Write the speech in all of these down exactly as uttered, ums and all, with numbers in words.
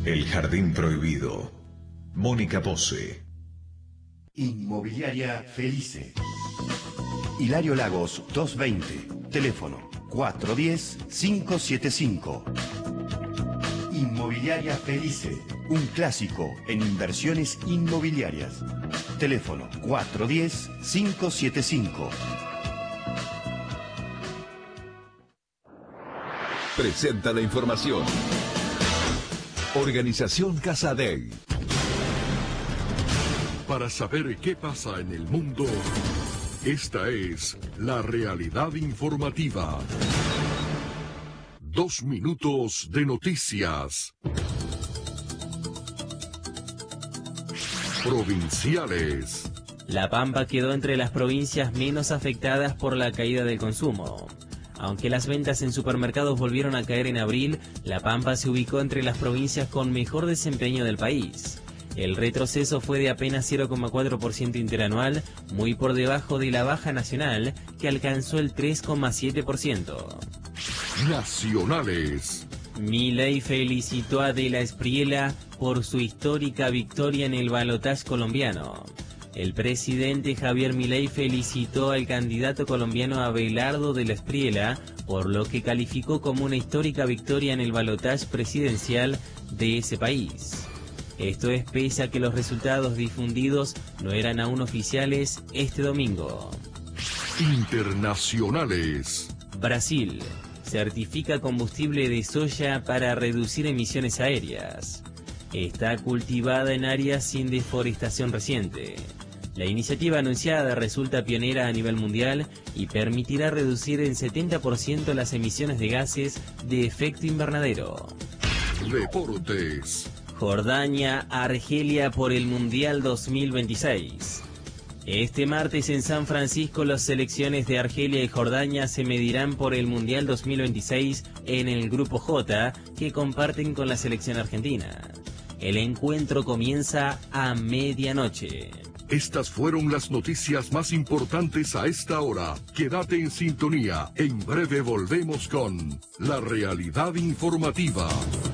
El Jardín Prohibido. Mónica Pose. Inmobiliaria Felice. Hilario Lagos doscientos veinte. Teléfono cuatro uno cero, cinco siete cinco. Inmobiliaria Felice. Un clásico en inversiones inmobiliarias. Teléfono cuatro uno cero, cinco siete cinco. Presenta la información. Organización Casa Dei. Para saber qué pasa en el mundo, esta es la realidad informativa. Dos minutos de noticias. Provinciales. La Pampa quedó entre las provincias menos afectadas por la caída del consumo. Aunque las ventas en supermercados volvieron a caer en abril, La Pampa se ubicó entre las provincias con mejor desempeño del país. El retroceso fue de apenas cero coma cuatro por ciento interanual, muy por debajo de la baja nacional, que alcanzó el tres coma siete por ciento. Nacionales. Milei felicitó a Adela Espriella por su histórica victoria en el balotaje colombiano. El presidente Javier Milei felicitó al candidato colombiano Abelardo de la Espriella por lo que calificó como una histórica victoria en el balotaje presidencial de ese país. Esto es pese a que los resultados difundidos no eran aún oficiales este domingo. Internacionales. Brasil certifica combustible de soya para reducir emisiones aéreas. Está cultivada en áreas sin deforestación reciente. La iniciativa anunciada resulta pionera a nivel mundial y permitirá reducir en setenta por ciento las emisiones de gases de efecto invernadero. Deportes. Jordania, Argelia por el Mundial dos mil veintiséis. Este martes en San Francisco las selecciones de Argelia y Jordania se medirán por el Mundial dos mil veintiséis en el Grupo J que comparten con la selección argentina. El encuentro comienza a medianoche. Estas fueron las noticias más importantes a esta hora. Quédate en sintonía. En breve volvemos con la realidad informativa.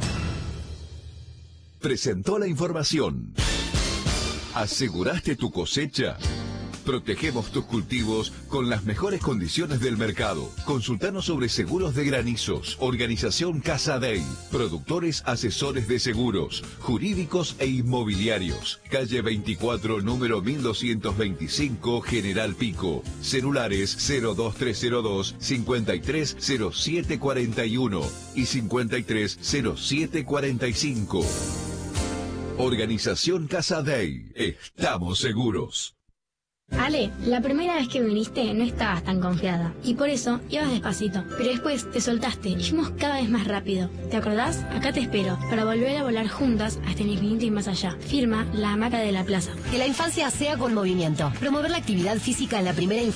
Presentó la información. ¿Aseguraste tu cosecha? Protegemos tus cultivos con las mejores condiciones del mercado. Consultanos sobre seguros de granizos. Organización Casa Dei. Productores asesores de seguros, jurídicos e inmobiliarios. Calle veinticuatro, número mil doscientos veinticinco, General Pico. Celulares cero dos tres cero dos, cincuenta y tres cero siete cuarenta y uno y cincuenta y tres cero siete cuarenta y cinco. Organización Casa Dei. Estamos seguros. Ale, la primera vez que viniste no estabas tan confiada y por eso ibas despacito, pero después te soltaste y fuimos cada vez más rápido. ¿Te acordás? Acá te espero para volver a volar juntas hasta el infinito y más allá. Firma La Hamaca de la Plaza. Que la infancia sea con movimiento. Promover la actividad física en la primera infancia.